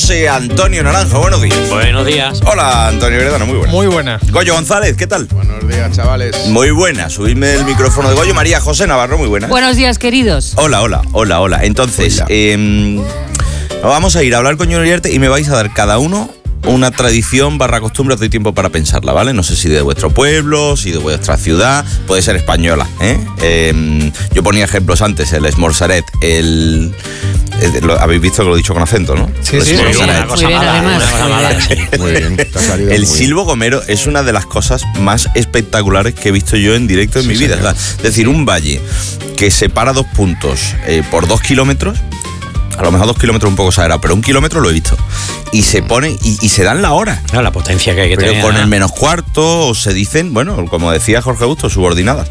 José Antonio Naranjo. Buenos días. Buenos días. Hola, Antonio Heredano, muy buena. Muy buena. Goyo González, ¿qué tal? Buenos días, chavales. Muy buena. Subidme el micrófono de Goyo. María José Navarro, muy buena. Buenos días, queridos. Hola. Entonces, vamos a ir a hablar con Ñuno Iriarte y me vais a dar cada uno una tradición / costumbre. Os doy tiempo para pensarla, ¿vale? No sé si de vuestro pueblo, si de vuestra ciudad, puede ser española, yo ponía ejemplos antes, el esmorzaret, habéis visto que lo he dicho con acento, ¿no? Sí. Una cosa mala. Muy bien. Te ha salido El muy silbo gomero es una de las cosas más espectaculares que he visto yo en directo en mi vida. señor. Es decir, un valle que separa 2 puntos por 2 kilómetros. A lo mejor 2 kilómetros un poco exagerado, pero 1 kilómetro lo he visto. Y se ponen y se dan la hora. No, la potencia que hay que Pero tener. con el menos cuarto, o se dicen, bueno, como decía Jorge Augusto, subordinadas.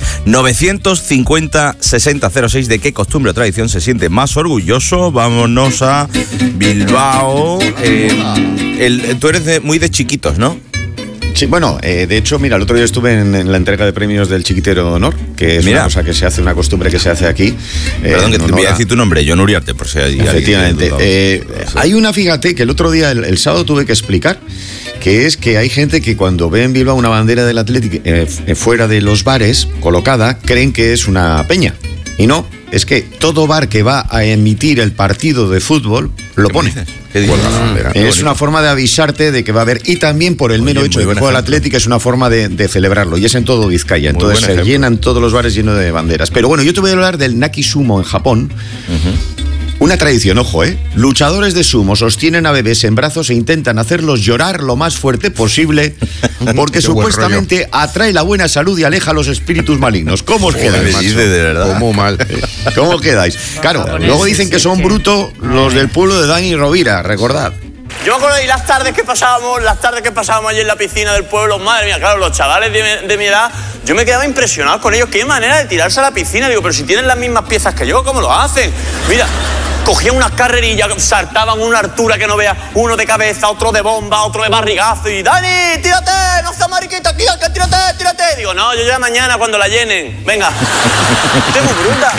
950-6006, ¿de qué costumbre o tradición se siente más orgulloso? Vámonos a Bilbao. Tú eres muy de chiquitos, ¿no? Sí, bueno, de hecho, mira, el otro día estuve en la entrega de premios del Chiquitero de Honor, que es Mira. una cosa que se hace, una costumbre que se hace aquí. Perdón, que en te voy honor a decir tu nombre, John Uriarte, por si hay Efectivamente. alguien. Hay una, fíjate, que el otro día, el sábado, tuve que explicar, que es que hay gente que cuando ve en Bilbao una bandera del Athletic fuera de los bares, colocada, creen que es una peña. Y no, es que todo bar que va a emitir el partido de fútbol lo pone. ¿Qué dices? Es una forma de avisarte de que va a haber, y también por el mero hecho de que juega el Atlético, es una forma de celebrarlo, y es en todo Vizcaya. Muy Entonces buen se ejemplo. llenan todos los bares llenos de banderas. Pero bueno, yo te voy a hablar del Naki Sumo en Japón. Una tradición, ojo, luchadores de sumo sostienen a bebés en brazos e intentan hacerlos llorar lo más fuerte posible, porque Qué buen supuestamente atrae la buena salud y aleja los espíritus malignos. ¿Cómo os quedáis, me macho? dices, de verdad. Muy mal. ¿Cómo quedáis? Claro, luego dicen que son brutos los del pueblo de Dani Rovira, recordad. Yo me acuerdo de las tardes que pasábamos allí en la piscina del pueblo, madre mía, claro, los chavales de mi edad, yo me quedaba impresionado con ellos, qué manera de tirarse a la piscina, digo, pero si tienen las mismas piezas que yo, ¿cómo lo hacen? Mira, cogían unas carrerillas, saltaban una altura que no veas, uno de cabeza, otro de bomba, otro de barrigazo, y Dani, tírate, no seas mariquita, tírate. Digo, no, yo ya mañana cuando la llenen, venga, estoy muy bruta.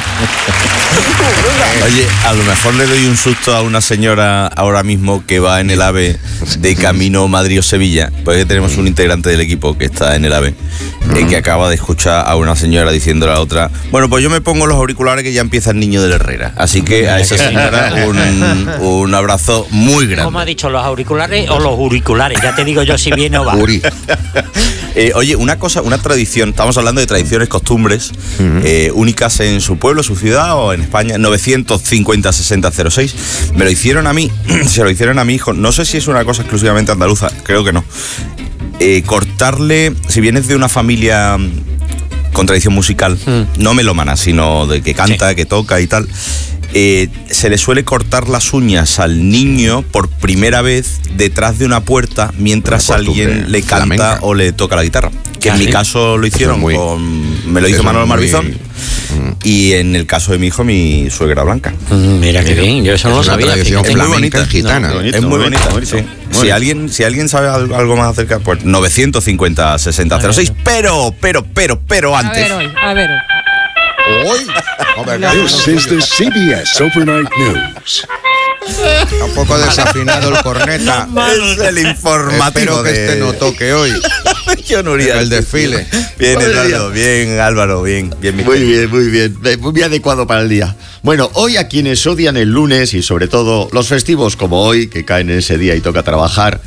Oye, a lo mejor le doy un susto a una señora ahora mismo que va en el AVE de camino Madrid o Sevilla, porque tenemos un integrante del equipo que está en el AVE, que acaba de escuchar a una señora diciéndole a la otra, bueno, pues yo me pongo los auriculares que ya empieza el niño de la Herrera. Así que a esa señora un abrazo muy grande. ¿Cómo ha dicho, los auriculares o los auriculares? Ya te digo yo si viene o va. Uri. Oye, una tradición, estamos hablando de tradiciones, costumbres únicas en su pueblo, su ciudad o en España. 950-6006. Me lo hicieron a mí, se lo hicieron a mi hijo. No sé si es una cosa exclusivamente andaluza, creo que no. Cortarle, si vienes de una familia con tradición musical, no melómana, sino de que canta, que toca y tal, se le suele cortar las uñas al niño por primera vez detrás de una puerta mientras alguien le canta flamenca o le toca la guitarra. Que en mi caso lo hicieron Eso es me lo hizo eso Manolo es muy- Marbizón, y en el caso de mi hijo, mi suegra Blanca. Mira qué bien, yo eso no lo Es una sabía. tradición fíjate. muy flamenca bonita. gitana. No, Es muy bonita. bonito. Sí. Muy bien. Si alguien sabe algo más acerca, pues 950-6006. Pero antes. A ver. Hoy. This is the CBS Overnight News. Está un poco desafinado el corneta. Es el informativo Espero que este no toque hoy. Yo no iría El desfile. Bien, Madre Eduardo, bien, Álvaro, bien. Muy bien. Muy adecuado para el día. Bueno, hoy a quienes odian el lunes y sobre todo los festivos como hoy, que caen en ese día y toca trabajar.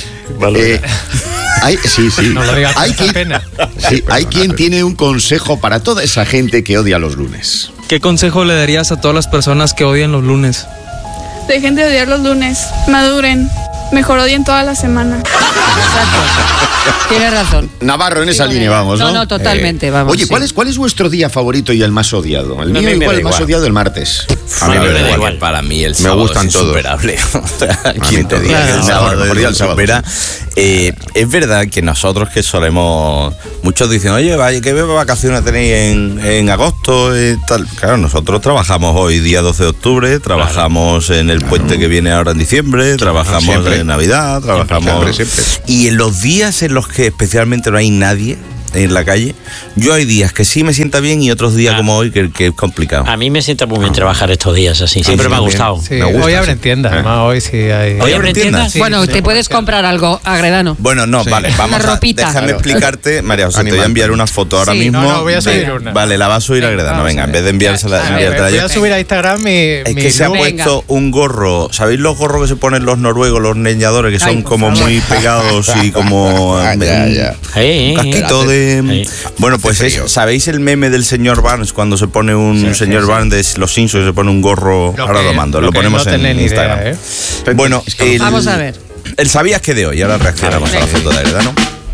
Sí. No lo digas con Hay esa quien, pena. sí, hay quien tiene un consejo para toda esa gente que odia los lunes. ¿Qué consejo le darías a todas las personas que odian los lunes? Dejen de odiar los lunes, maduren, mejor odien toda la semana. Tienes razón. Navarro, en esa Sí, línea vamos, ¿no? No, totalmente, vamos. Oye, sí. ¿cuál es vuestro día favorito y el más odiado? El A mío mí me igual, da el más igual. odiado el martes. A mí me da Igual, igual. para mí el Me sábado gustan es todos. insuperable. O sea, ¿quién te todos. diga que el Claro. sábado Mejor día el sábado, supera? Es verdad que nosotros que solemos, muchos dicen, oye, vaya, ¿qué vacaciones tenéis en agosto y tal? Claro, nosotros trabajamos hoy día 12 de octubre, trabajamos en el puente que viene ahora en diciembre, trabajamos Siempre. en Navidad, trabajamos... Siempre. Y en los días en los que especialmente no hay nadie, en la calle. Yo hay días que sí me sienta bien y otros días como hoy que es complicado. A mí me sienta muy bien trabajar estos días así. Siempre me ha gustado. Sí, Me gusta, hoy abren tiendas, además hoy sí hay. ¿Hoy abren tiendas? Sí, Bueno, sí, te puedes comprar algo, Agredano. Bueno, no, Sí. vale, vamos Una a... ropita. Déjame explicarte, María José, te voy a Animante. enviar una foto ahora Sí. mismo. No, voy a subir de- una. Vale, la vas a subir a Gredano, venga, en vez de enviársela, enviártela Voy yo. a subir a Instagram mi. Es mi que se ha look. Venga. puesto un gorro. ¿Sabéis los gorros que se ponen los noruegos, los leñadores, que son Ay, por como favor. muy pegados y como Ya. un casquito de... Sí. Bueno, pues ¿sabéis el meme del señor Barnes cuando se pone un señor Barnes de los Simpsons se pone un gorro? Lo Ahora que- lo mando, lo que ponemos no en tenéis ni Instagram. idea, Bueno, Vamos a ver. el sabías que de hoy, ahora reaccionamos a la foto de Agredano.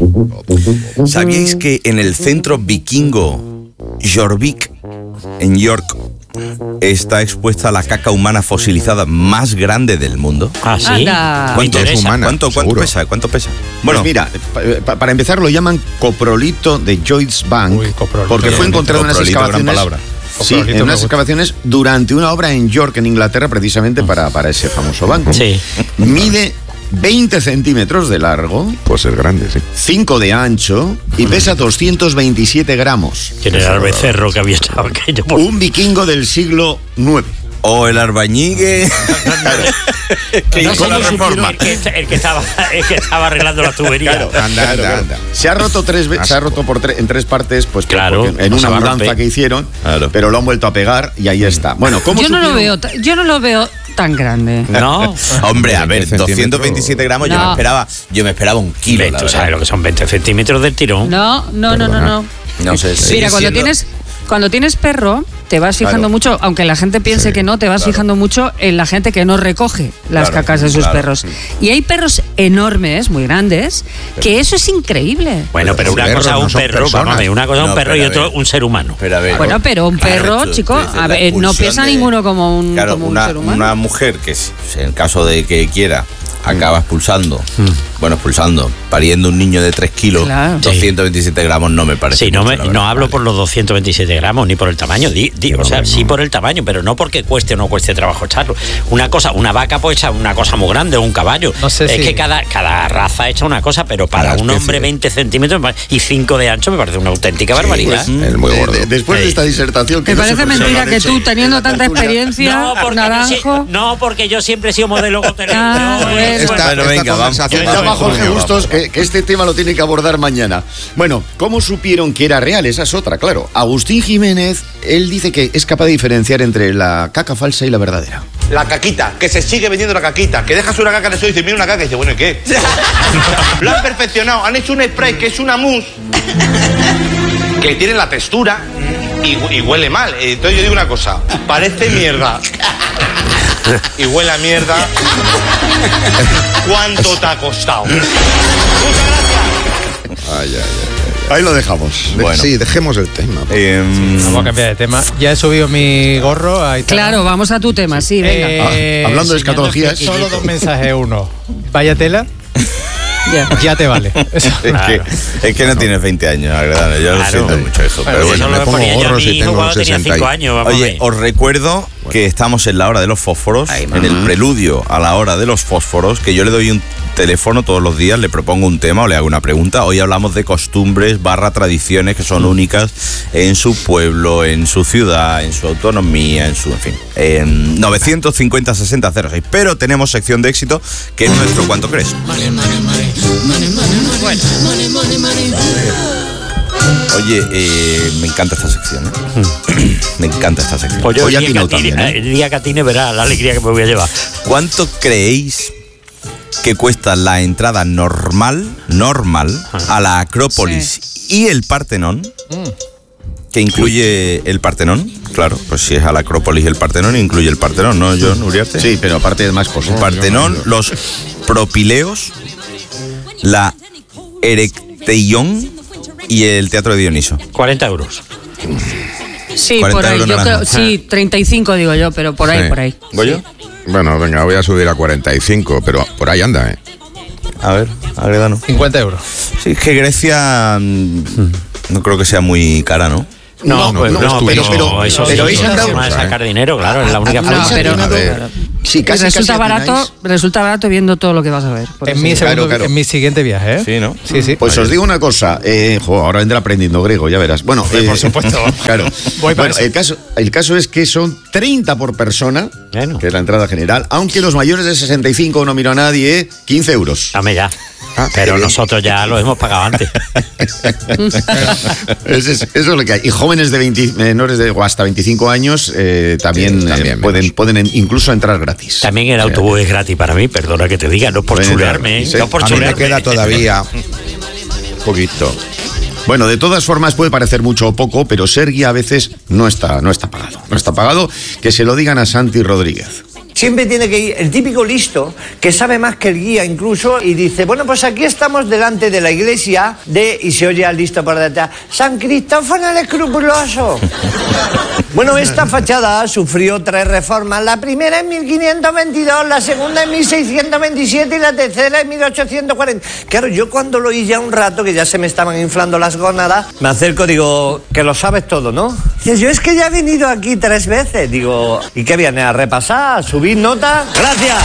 ¿Sabíais que en el centro vikingo Jorvik, en York, está expuesta la caca humana fosilizada más grande del mundo? Ah, sí. Anda. Me ¿Cuánto, interesa. humana, ¿Cuánto seguro. pesa? ¿Cuánto pesa? Bueno, Bueno, mira, para empezar lo llaman coprolito de Joyce Bank, Uy, coprolito. porque fue encontrado en unas Coprolito, gran excavaciones. palabra. Sí, Coprolito en me unas gusta. excavaciones durante una obra en York, en Inglaterra, precisamente para ese famoso banco. Sí. Mide 20 centímetros de largo, Pues es grande, sí. 5 de ancho y pesa 227 gramos. ¿Quién era el becerro que había estado aquello? Un vikingo del siglo IX. o el arbañigue que No hizo sé la cómo reforma. supieron el que estaba arreglando la tubería. Anda. Se ha roto se ha roto en tres partes, pues Claro, porque en no se una va a mudanza romper. que hicieron, Claro. pero lo han vuelto a pegar y ahí está. Bueno, ¿cómo Yo no lo supieron? veo, yo no lo veo tan grande. No. Hombre, a ver, 20 centímetros. 227 gramos, No. yo me esperaba un kilo, la ¿Tú verdad. sabes lo que son 20 centímetros del tirón? No. No sé, sigue Mira, siendo- cuando tienes perro, te vas fijando Claro. mucho, aunque la gente piense que no, te vas fijando mucho en la gente que no recoge las Claro, cacas de sus claro. perros. Y hay perros enormes, muy grandes, que eso es increíble. Bueno, pero una Los cosa es perros un no son perro, personas. vamos a ver, una cosa es un No, perro pero y a otro ver. un ser humano. Pero a ver, Bueno, pero un claro, perro, tú chico, dices, a la ver, no pulsión pesa de- ninguno como un, Claro, como un una, ser humano. una mujer que, en el caso de que quiera, acaba expulsando, pariendo un niño de 3 kilos, Claro. 227 gramos no me parece. Sí, no, mucho, la verdad. no hablo por los 227 gramos ni por el tamaño. O sea, sí por el tamaño, pero no porque cueste o no cueste trabajo echarlo. Una vaca puede echar una cosa muy grande o un caballo. No sé es si- que cada raza echa una cosa, pero para Cada un hombre especie. 20 centímetros y 5 de ancho me parece una auténtica barbaridad. Es muy gordo. Después de Sí. esta disertación que Me no parece se mentira profesora que leche, tú, teniendo tanta una- experiencia, naranjo. Porque yo siempre he sido modelo hotelero. Ah, Yo, bueno. Esta Bueno, venga, vamos. conversación Que va a llama ser Jorge coño, Bustos vamos. que este tema lo tiene que abordar mañana. Bueno, ¿cómo supieron que era real? Esa es otra, claro. Agustín Jiménez, él dice que es capaz de diferenciar entre la caca falsa y la verdadera. La caquita, que se sigue vendiendo la caquita, que dejas una caca en el suelo y dices, mira una caca, y dices, bueno, ¿y qué? Lo han perfeccionado, han hecho un spray que es una mousse, que tiene la textura y huele mal. Entonces yo digo una cosa, parece mierda. Y huele a mierda. ¿Cuánto te ha costado? Ahí lo dejamos. Bueno. Sí, dejemos el tema. Vamos a cambiar de tema. Ya he subido mi gorro a Instagram. Claro, vamos a tu tema, sí, venga. Hablando de enseñando escatologías. Solo 2 mensajes. Uno, vaya tela, Ya. ya te vale. Eso. Es que no tienes 20 años, Agredano. Yo lo Claro. siento mucho, hijo. Pero Bueno, bueno. Eso me lo pongo ponía yo a gorros mi y hijo tengo cuando tenía 60 5 años. Vamos a Oye, ver. os recuerdo que estamos en la hora de los fósforos, en el preludio a la hora de los fósforos, que yo le doy un teléfono todos los días, le propongo un tema o le hago una pregunta. Hoy hablamos de costumbres / tradiciones que son únicas en su pueblo, en su ciudad, en su autonomía, en su, en fin. 950-60-06. Pero tenemos sección de éxito, que es nuestro ¿Cuánto crees? Oye, me encanta esta sección, ¿eh? Me encanta esta sección. Pues yo Hoy el ha día atinado que atine- también, ¿eh? el día que atine verá la alegría que me voy a llevar. ¿Cuánto creéis que cuesta la entrada normal a la Acrópolis y el Partenón? Que incluye el Partenón. Claro, pues si es a la Acrópolis y el Partenón, incluye el Partenón, ¿no, John Uriarte? Sí, pero aparte de más cosas. El Partenón, los Propileos, la Erecteión y el Teatro de Dioniso. 40 euros. Sí, 40 por ahí. euros Yo creo, naranja. sí, 35 digo yo, pero por ahí, Sí. por ahí. ¿Goyo? Bueno, venga, voy a subir a 45, pero por ahí anda, ¿eh? A ver, Agredano. 50 euros. Sí, es que Grecia no creo que sea muy cara, ¿no? No, no, pues no, no, pero- eso pero sí, habéis es una andado- forma de sacar dinero, claro, es la única No, forma. pero A ver, Sí, casi, resulta casi atináis. resulta barato viendo todo lo que vas a ver. Por En eso. en mi siguiente viaje, ¿eh? Sí, ¿no? Sí, sí. Pues os digo una cosa, ahora vendré aprendiendo griego, ya verás. Bueno, por supuesto. Claro. Voy para Bueno, el caso es que son 30 por persona, Bueno. que es la entrada general, aunque los mayores de 65 no miro a nadie, 15 euros. Dame ya. Pero nosotros ya lo hemos pagado antes. Eso es lo que hay. Y jóvenes de menores de o hasta 25 años también, pueden incluso entrar gratis. También el autobús es gratis para mí, perdona que te diga, no por Pueden chulearme, entrar, no por A mí me chulearme. queda todavía un poquito. Bueno, de todas formas puede parecer mucho o poco, pero ser guía a veces no está pagado. No está pagado, que se lo digan a Santi Rodríguez. Siempre tiene que ir el típico listo, que sabe más que el guía incluso, y dice, bueno, pues aquí estamos delante de la iglesia y se oye al listo por detrás, San Cristófano el Escrupuloso. Bueno, esta fachada sufrió 3 reformas, la primera en 1522, la segunda en 1627 y la tercera en 1840. Claro, yo cuando lo oí ya un rato, que ya se me estaban inflando las gónadas, me acerco, digo, que lo sabes todo, ¿no? Dice, yo es que ya he venido aquí 3 veces, digo, ¿y qué viene? ¿A repasar? ¿A subir nota? ¡Gracias!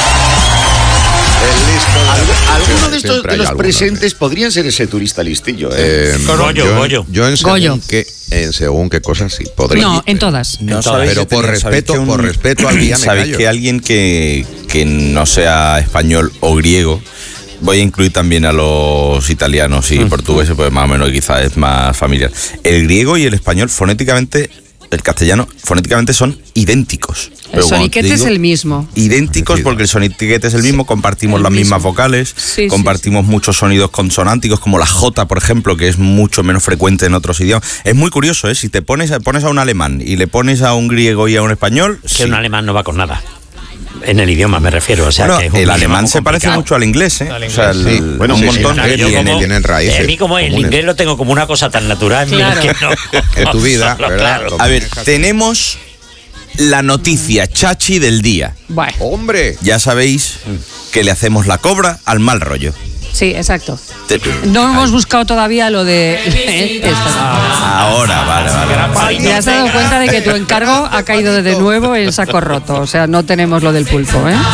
Alguno de estos de los presentes podrían ser ese turista listillo. Goyo. Yo en según qué cosas sí podría. No, en todas. No, Pero por respeto al guía me ¿Sabéis callo. que alguien que no sea español o griego, voy a incluir también a los italianos y portugueses, pues más o menos quizás es más familiar? El griego y el español fonéticamente, el castellano, fonéticamente son idénticos. El soniquete es el mismo. Idénticos porque el soniquete es el mismo, compartimos las mismas vocales, compartimos muchos sonidos consonánticos, como la J, por ejemplo, que es mucho menos frecuente en otros idiomas. Es muy curioso, ¿eh? Si te pones a un alemán y le pones a un griego y a un español... Que un alemán no va con nada. En el idioma me refiero, o sea, bueno, que es un el idioma alemán muy se parece complicado. mucho al inglés, ¿eh? Al O sea, inglés, sí. Bueno, un montón tienen raíces. A mí como el comunes. inglés lo tengo como una cosa tan natural en mí que no. En tu vida, Claro. ¿verdad? A ver, tenemos la noticia chachi del día. Bueno, ¡Hombre! Ya sabéis que le hacemos la cobra al mal rollo. sí, exacto. No hemos buscado todavía lo de... Ahora, vale. Te has dado cuenta de que tu encargo ha caído de nuevo en saco roto. O sea, no tenemos lo del pulpo, ¿eh?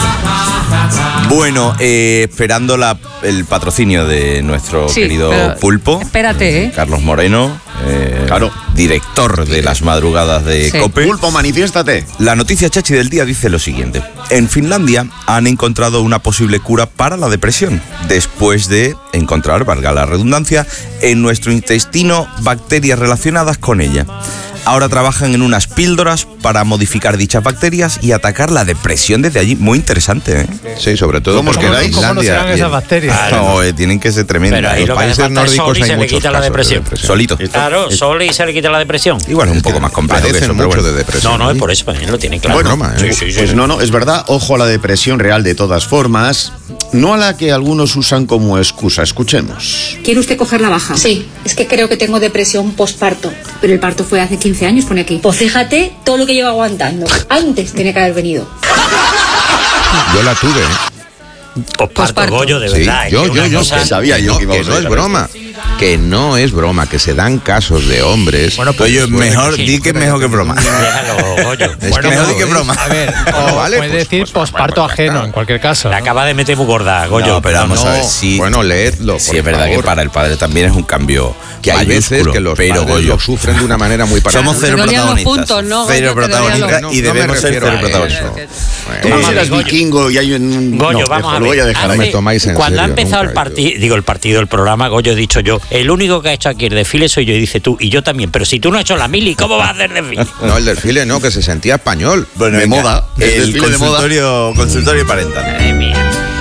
Bueno, esperando el patrocinio de nuestro Sí, querido pero pulpo. espérate, ¿eh? Carlos Moreno, director de las madrugadas de Sí. COPE. Pulpo, manifiéstate. La noticia chachi del día dice lo siguiente. En Finlandia han encontrado una posible cura para la depresión, después de encontrar, valga la redundancia, en nuestro intestino bacterias relacionadas con ella. Ahora trabajan en unas píldoras para modificar dichas bacterias y atacar la depresión desde allí. Muy interesante, ¿eh? Sí, sobre todo ¿Cómo porque os quedáis? ¿Cómo no Finlandia serán esas bacterias? No, tienen que ser tremendas. Pero ahí los lo que hace países falta es nórdicos sol y hay se le muchos quita la casos de depresión. depresión. Solito. Claro, sol y se le quita la depresión. Igual es un poco más complejo que Padecen eso, pero mucho bueno. de depresión. No, es por eso, lo tiene claro. Bueno, broma, ¿eh? Pues no, es verdad, ojo a la depresión real de todas formas, no a la que algunos usan como excusa. Escuchemos. ¿Quiere usted coger la baja? Sí, es que creo que tengo depresión postparto. Pero el parto fue hace 15 años, pone aquí. Pues fíjate todo lo que llevo aguantando. Antes tenía que haber venido. Yo la tuve, ¿eh? Posparto, Goyo, de Sí, verdad. yo, que sabía yo que íbamos a no es llegar a broma. Que no es broma, que se dan casos de hombres. Bueno, pues, Oye, mejor, di que es mejor que broma. Déjalo, Goyo. Es que mejor di que broma. A ver, vale, puede pues, decir pues, posparto bueno, ajeno, claro. en cualquier caso. Le ¿no? acaba de meter muy gorda, Goyo. No, pero vamos a ver si... Bueno, leedlo, Sí, por es verdad favor. que para el padre también es un cambio Que hay veces mayúsculo, que los pero padres Goyo, lo sufren de una manera muy parecida. somos cero Te dolían los protagonistas. puntos, ¿no, Cero Goyo? Te dolían protagonistas los- y no me debemos ser refiero cero a protagonistas. Tú Bueno, serás Goyo. vikingo y hay un... Goyo, no, vamos a lo ver. voy a dejar No ahí. me tomáis en Cuando ha serio empezado nunca, el partido, el programa, Goyo, he dicho yo, el único que ha hecho aquí el desfile soy yo, y dice tú, y yo también, pero si tú no has hecho la mili, ¿cómo vas a hacer desfile? No, el desfile no, que se sentía español. Bueno, De venga, moda, el el desfile de moda. consultorio parental. Madre mía.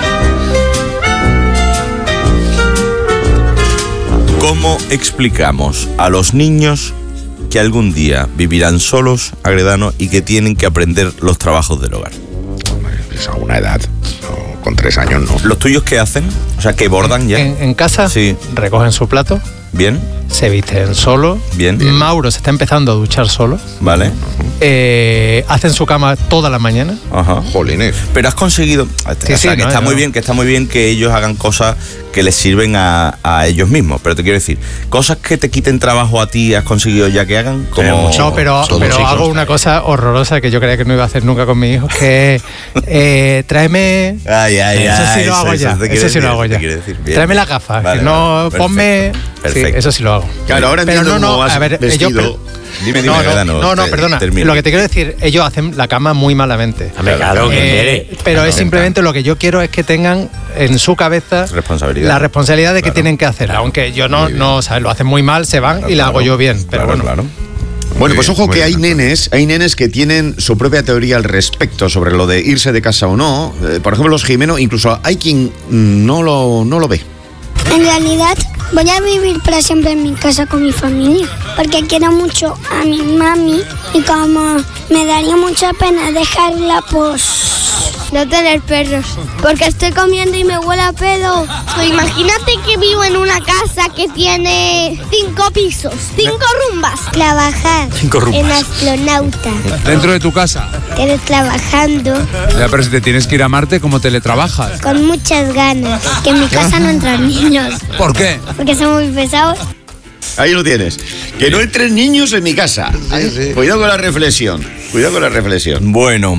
¿Cómo explicamos a los niños que algún día vivirán solos, Agredano, y que tienen que aprender los trabajos del hogar? Es a una edad, no, con 3 años no. ¿Los tuyos qué hacen? O sea, que bordan ya. En casa Sí. recogen su plato, ¿Bien? se visten solos. Bien. Mauro se está empezando a duchar solo. Vale. Hacen su cama toda la mañana. Ajá. Jolines. Pero has conseguido, que está muy bien que ellos hagan cosas que les sirven a ellos mismos. Pero te quiero decir, cosas que te quiten trabajo a ti, ¿has conseguido ya que hagan? Como No, pero hago una cosa horrorosa que yo creía que no iba a hacer nunca con mi hijo, que tráeme... Eso sí lo hago ya. Eso sí lo hago ya. Tráeme las gafas, que no ponme... Sí, eso sí lo hago. Claro, ahora entiendo cómo has vestido... Dime, perdona. Lo que te quiero decir, ellos hacen la cama muy malamente. Pero es simplemente lo que yo quiero es que tengan en su cabeza la responsabilidad de que tienen que hacer. Aunque yo no ¿sabes? Lo hacen muy mal, se van y la hago yo bien. Pero bueno. Bueno, pues ojo que hay nenes que tienen su propia teoría al respecto sobre lo de irse de casa o no. Por ejemplo, los Jimeno, incluso hay quien no lo ve. En realidad voy a vivir para siempre en mi casa con mi familia, porque quiero mucho a mi mami y como me daría mucha pena dejarla, pues no tener perros, porque estoy comiendo y me huele a pedo. Imagínate que vivo en una casa que tiene 5 pisos, 5 rumbas. Trabajar en astronauta. ¿Dentro de tu casa? Trabajando. Ya, pero si te tienes que ir a Marte, ¿cómo teletrabajas? Con muchas ganas. Que en mi casa no entran niños. ¿Por qué? Porque son muy pesados. Ahí lo tienes. Que no entren niños en mi casa. Sí. Cuidado con la reflexión. Bueno,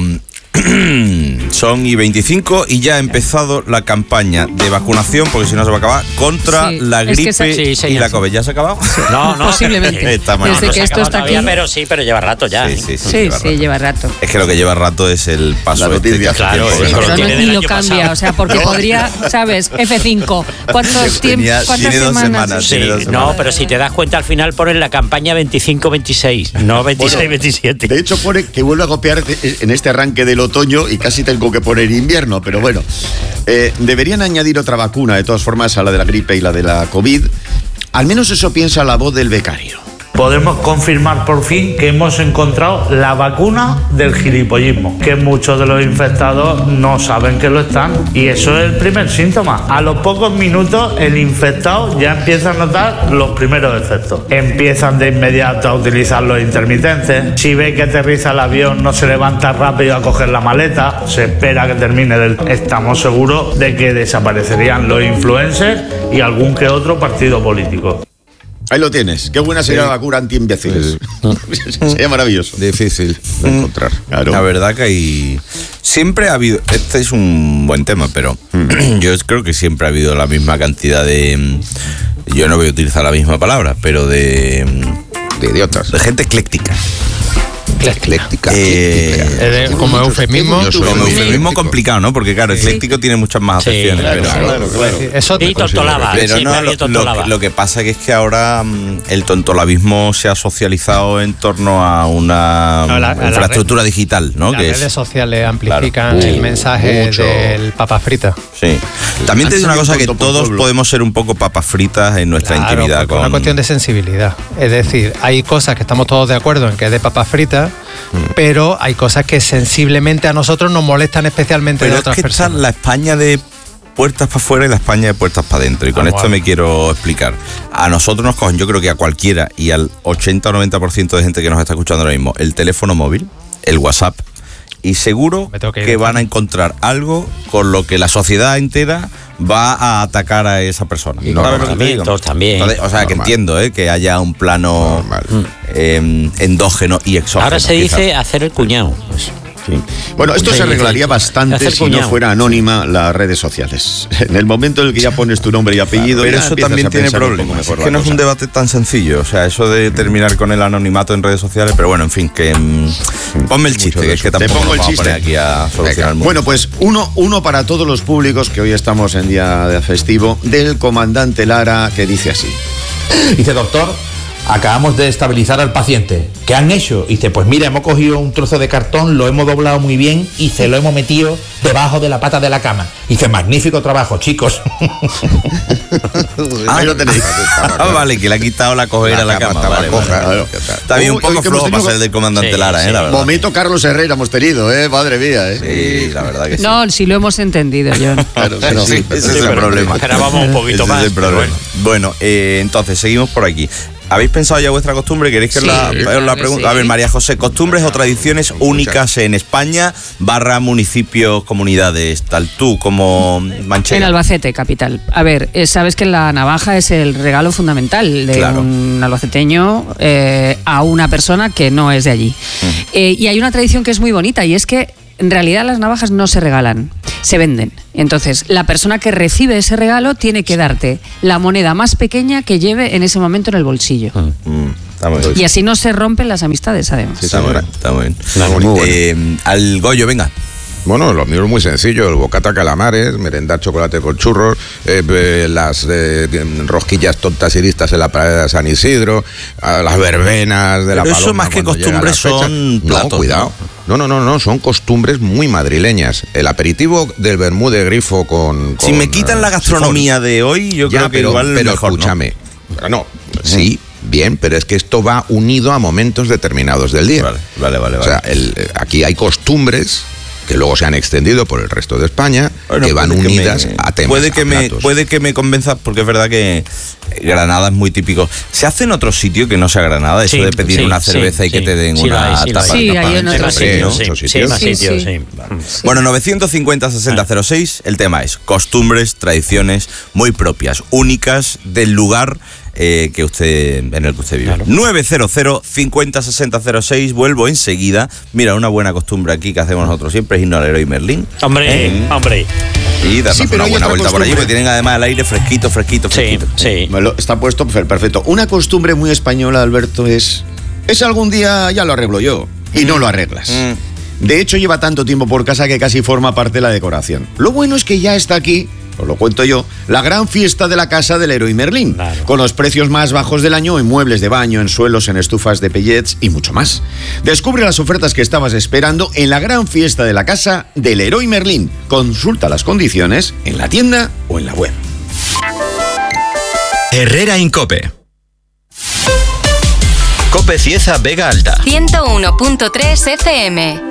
son y 25 y ya ha empezado la campaña de vacunación, porque si no se va a acabar, contra la gripe y la COVID. ¿Ya se ha acabado? No, posiblemente. Desde que esto está aquí. Pero lleva rato ya. Sí, lleva rato. Es que lo que lleva rato es el paso claro, pero ni lo cambia, o sea, porque podría, ¿sabes? F5. ¿Cuántas semanas? Sí, no, pero si te das cuenta, al final ponen la campaña 25-26, no 26-27. De hecho, pone que vuelve a copiar en este arranque del otoño y casi tengo que poner invierno, pero bueno. Deberían añadir otra vacuna, de todas formas, a la de la gripe y la de la COVID. Al menos eso piensa la voz del becario. Podemos confirmar por fin que hemos encontrado la vacuna del gilipollismo, que muchos de los infectados no saben que lo están, y eso es el primer síntoma. A los pocos minutos el infectado ya empieza a notar los primeros efectos. Empiezan de inmediato a utilizar los intermitentes. Si ve que aterriza el avión, no se levanta rápido a coger la maleta, se espera que termine. Estamos seguros de que desaparecerían los influencers y algún que otro partido político. Ahí lo tienes. Qué buena sería la vacuna anti-imbéciles. Sería maravilloso. Difícil de encontrar. Claro. La verdad que hay... Siempre ha habido... Este es un buen tema, pero yo creo que siempre ha habido la misma cantidad de... Yo no voy a utilizar la misma palabra, pero de idiotas. De gente ecléctica. Ecléctica. Como eufemismo. Como eufemismo complicado, ¿no? Porque claro, ecléctico tiene muchas más acepciones. Claro. Eso y tontolaba. Pero lo que pasa es que ahora el tontolabismo se ha socializado en torno a una infraestructura digital, ¿no? Las redes sociales amplifican el mensaje del papas fritas. Sí. También te digo una cosa, que todos podemos ser un poco papas fritas en nuestra intimidad. Es una cuestión de sensibilidad. Es decir, hay cosas que estamos todos de acuerdo en que es de papas fritas, pero hay cosas que sensiblemente a nosotros nos molestan especialmente de otras personas. Está la España de puertas para afuera y la España de puertas para adentro, y con esto me quiero explicar. A nosotros nos cogen, yo creo que a cualquiera y al 80 o 90% de gente que nos está escuchando ahora mismo, el teléfono móvil, el WhatsApp, y seguro que van a encontrar algo con lo que la sociedad entera va a atacar a esa persona. Y todos también. O sea, que entiendo que haya un plano endógeno y exógeno. Ahora se dice hacer el cuñado. Sí. Bueno, esto se arreglaría bastante si no fuera anónima las redes sociales. En el momento en el que ya pones tu nombre y apellido... Pero eso también tiene problemas. Es que no es un debate tan sencillo. O sea, eso de terminar con el anonimato en redes sociales... Pero bueno, en fin, que... ponme el chiste, que es que tampoco nos vamos a poner aquí a solucionar el mundo. Bueno, pues uno para todos los públicos, que hoy estamos en día de festivo, del comandante Lara, que dice así. Dice: doctor, acabamos de estabilizar al paciente. ¿Qué han hecho? Y dice, pues mira, hemos cogido un trozo de cartón, lo hemos doblado muy bien y se lo hemos metido debajo de la pata de la cama. Y dice, magnífico trabajo, chicos. Ahí lo tenéis. Vale, que le ha quitado la cojera a la cama. Vale. Está bien, un poco flojo para ser del comandante Lara, la verdad. Momento Carlos Herrera hemos tenido, madre mía, Sí, la verdad que sí. No, sí lo hemos entendido, John. Claro, sí, ese es el problema. Esperábamos un poquito más. Ese es el problema. Bueno, entonces, seguimos por aquí. ¿Habéis pensado ya vuestra costumbre? ¿Queréis que os la pregunte? A ver, María José, costumbres o tradiciones únicas en España / municipios, comunidades, tal tú como Manchega. En Albacete, capital. A ver, sabes que la navaja es el regalo fundamental de un albaceteño a una persona que no es de allí. Y hay una tradición que es muy bonita y es que en realidad las navajas no se regalan, se venden. Entonces, la persona que recibe ese regalo tiene que darte la moneda más pequeña que lleve en ese momento en el bolsillo. Y así no se rompen las amistades, además. Sí, está muy bien. Al Goyo, venga. Bueno, lo mío es muy sencillo, el bocata calamares, merendar chocolate con churros, las rosquillas tontas y listas en la playa de San Isidro, las verbenas de la Paloma. Pero eso más que costumbres son platos. No, cuidado. No, son costumbres muy madrileñas. El aperitivo del vermú de grifo con si me quitan la gastronomía de hoy, yo creo que igual pero mejor, escúchame. No, sí, bien, pero es que esto va unido a momentos determinados del día. Vale. O sea, aquí hay costumbres que luego se han extendido por el resto de España, que van unidas a temas. Puede que me convenza, porque es verdad que Granada es muy típico. ¿Se hace en otro sitio que no sea Granada? Eso de pedir una cerveza y que te den una tapa. Sí, hay en otros sitios. Bueno, 950-6006, el tema es costumbres, tradiciones muy propias, únicas del lugar en el que usted vive. Claro. 900-50-6006, vuelvo enseguida. Mira, una buena costumbre aquí que hacemos nosotros siempre es irnos al Leroy Merlin. Hombre. Y darnos una buena vuelta por allí, porque tienen además el aire fresquito. Sí. Está puesto perfecto. Una costumbre muy española, Alberto, es algún día ya lo arreglo yo. Y no lo arreglas. De hecho, lleva tanto tiempo por casa que casi forma parte de la decoración. Lo bueno es que ya está aquí, os lo cuento yo, la gran fiesta de la casa del Leroy Merlin, con los precios más bajos del año en muebles de baño, en suelos, en estufas de pellets y mucho más. Descubre las ofertas que estabas esperando en la gran fiesta de la casa del Leroy Merlin. Consulta las condiciones en la tienda o en la web. Herrera Incope. Cope Cieza Vega Alta. 101.3 FM.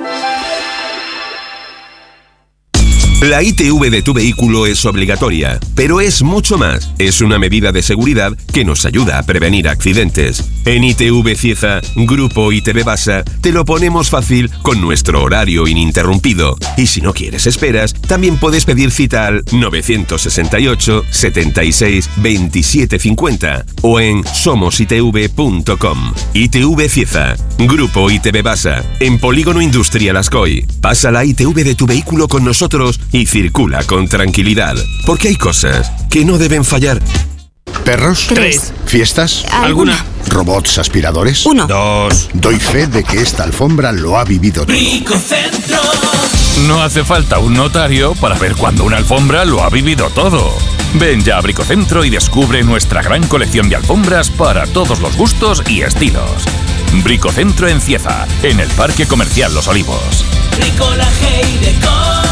La ITV de tu vehículo es obligatoria, pero es mucho más. Es una medida de seguridad que nos ayuda a prevenir accidentes. En ITV Cieza, Grupo ITV Basa, te lo ponemos fácil con nuestro horario ininterrumpido. Y si no quieres esperas, también puedes pedir cita al 968 76 27 50 o en somositv.com. ITV Cieza, Grupo ITV Basa, en Polígono Industrial Ascoy. Pasa la ITV de tu vehículo con nosotros y circula con tranquilidad, porque hay cosas que no deben fallar. ¿Perros? 3. ¿Fiestas? ¿Alguna? ¿Robots aspiradores? 1. 2. Doy fe de que esta alfombra lo ha vivido todo. Bricocentro. No hace falta un notario para ver cuando una alfombra lo ha vivido todo. Ven ya a Bricocentro y descubre nuestra gran colección de alfombras para todos los gustos y estilos. Bricocentro en Cieza, en el Parque Comercial Los Olivos. Bricolaje y decoración.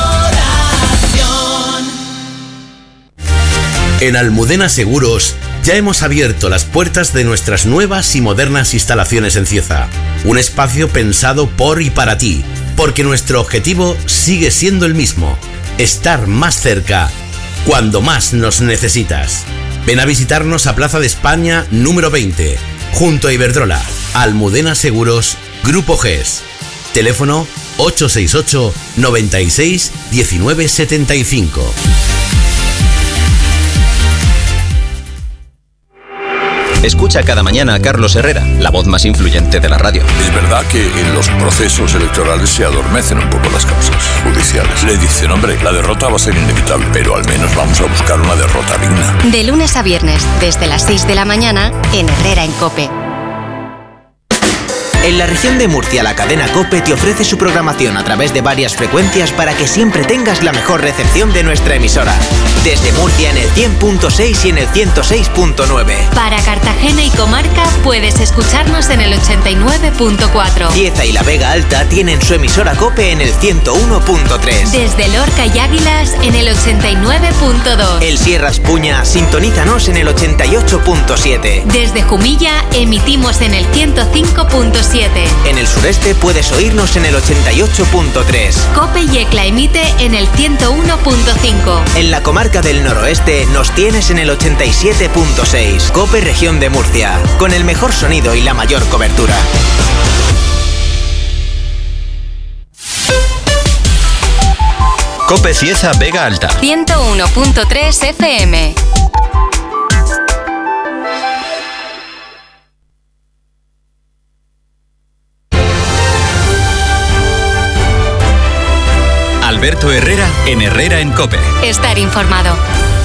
En Almudena Seguros ya hemos abierto las puertas de nuestras nuevas y modernas instalaciones en Cieza. Un espacio pensado por y para ti, porque nuestro objetivo sigue siendo el mismo: estar más cerca cuando más nos necesitas. Ven a visitarnos a Plaza de España número 20, junto a Iberdrola. Almudena Seguros, Grupo GES. Teléfono 868 96 19 75. Escucha cada mañana a Carlos Herrera, la voz más influyente de la radio. Es verdad que en los procesos electorales se adormecen un poco las causas judiciales. Le dicen, hombre, la derrota va a ser inevitable, pero al menos vamos a buscar una derrota digna. De lunes a viernes, desde las 6 de la mañana, en Herrera Incope. En la región de Murcia, la cadena COPE te ofrece su programación a través de varias frecuencias para que siempre tengas la mejor recepción de nuestra emisora. Desde Murcia en el 100.6 y en el 106.9. Para Cartagena y comarca puedes escucharnos en el 89.4. Cieza y la Vega Alta tienen su emisora COPE en el 101.3. Desde Lorca y Águilas en el 89.2. El Sierra Espuña, sintonízanos en el 88.7. Desde Jumilla emitimos en el 105.7. En el sureste puedes oírnos en el 88.3. COPE y ECLA emite en el 101.5. En la comarca del noroeste nos tienes en el 87.6. COPE Región de Murcia, con el mejor sonido y la mayor cobertura. COPE Cieza Vega Alta. 101.3 FM. Alberto Herrera en Herrera en COPE. Estar informado.